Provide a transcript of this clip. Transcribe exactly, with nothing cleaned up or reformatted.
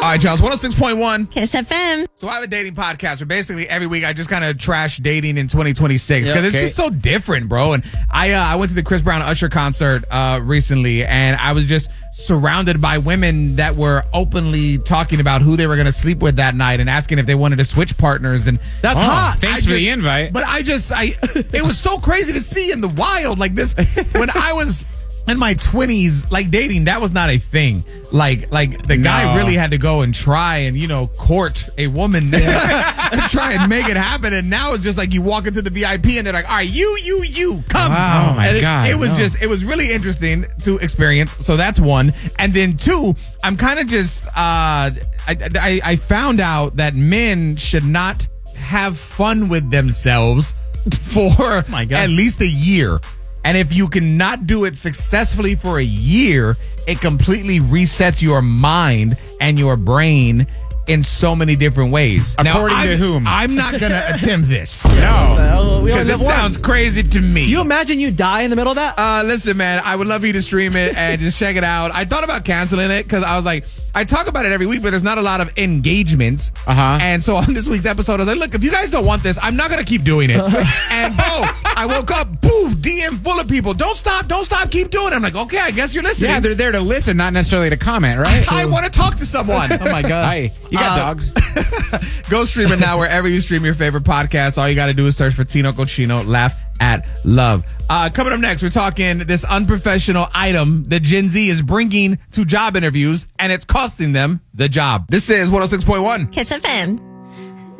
All right, y'all. It's one oh six point one Kiss F M. So I have a dating podcast where basically every week I just kind of trash dating in twenty twenty-six because Yeah, it's okay. just so different, bro. And I uh, I went to the Chris Brown Usher concert uh, recently, and I was just surrounded by women that were openly talking about who they were going to sleep with that night and asking if they wanted to switch partners. And That's Oh, hot. I Thanks for just- the invite. But I just I it was so crazy to see in the wild like this when I was in my twenties, like dating, that was not a thing. Like, like the guy No. really had to go and try and, you know, court a woman to try and make it happen. And now it's just like you walk into the V I P and they're like, all right, you, you, you, come. Wow. Oh, my And it, God, It was no. just, it was really interesting to experience. So that's one. And then two, I'm kind of just, uh, I, I, I found out that men should not have fun with themselves for my God. at least a year. And if you cannot do it successfully for a year, it completely resets your mind and your brain in so many different ways. According to I'm, whom? I'm not going to attempt this. No. Well, we Because only it live sounds once. crazy to me. You imagine you die in the middle of that? Uh, listen, man, I would love for you to stream it and just check it out. I thought about canceling it because I was like, I talk about it every week, but there's not a lot of engagements. Uh-huh. And so on this week's episode, I was like, look, if you guys don't want this, I'm not going to keep doing it. And bro, I woke up, poof, D M full of people. Don't stop, don't stop, keep doing it. I'm like, okay, I guess you're listening. Yeah, they're there to listen, not necessarily to comment, right? I want to talk to someone. Oh my God. Hi. You got Uh, dogs. Go stream it now wherever you stream your favorite podcast. All you got to do is search for Tino Cochino, Laugh at Love. Uh, coming up next, we're talking this unprofessional item that Gen Z is bringing to job interviews, and it's costing them the job. This is one oh six point one. Kiss F M.